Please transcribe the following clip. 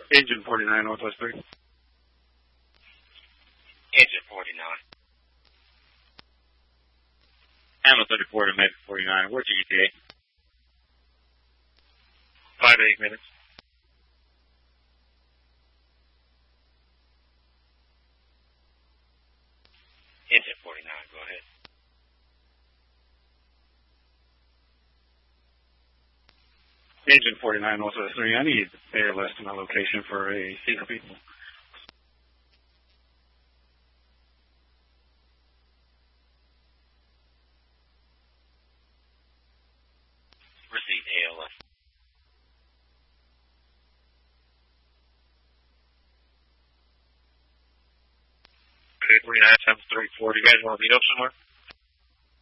Engine 49, Northwest 3. Engine 49. Hamlet 34 to Med 49. Where's your ETA? 5 to 8 minutes. Engine 49, go ahead. Engine 49, Northwest 3. I need ALS to my location for a syncope. Receive ALS. Okay, 49 times 34. Do you guys want to meet up somewhere?